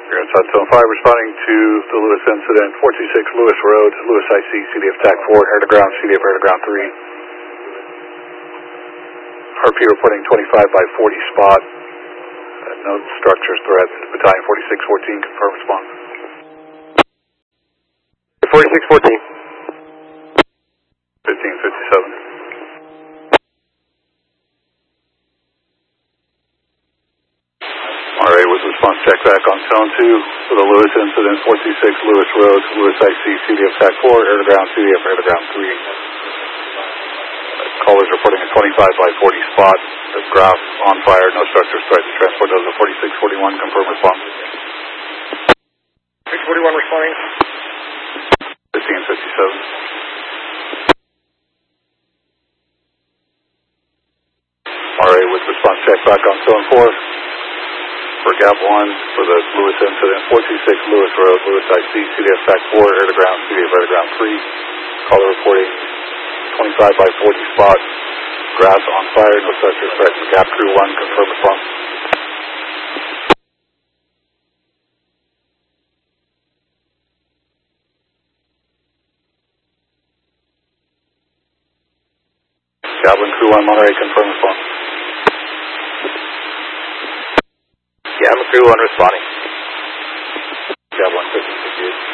You're inside Zone 5, responding to the Lewis incident, 426 Lewis Road, Lewis IC, CDF TAC 4, air to ground, CDF air to ground 3. RP reporting 25 by 40 spot. No structures threat. Battalion 4614, confirm response. 4614. 1557. Alright, with response check back on Zone 2 for the Lewis incident, 426 Lewis Road, Lewis IC, CDF TAC 4, air to ground, CDF air to ground 3. Callers reporting a 25 by 40 spot. The graph on fire, no structures threatened. Transport does a 4641, confirm response. 641 responding. 1557. Alright, with response check back on Zone 4. For Gap 1, for the Lewis incident, 426 Lewis Road, Lewis IC, CDF TAC 4, air to ground, CDF air to ground 3. Caller reporting 25 by 40 spot. Grass on fire, no structures threatened. Gap Crew 1, confirm response. Gatlin Crew 1, Monterey, confirm response. Gatlin Crew 1 responding. Gatlin 1558.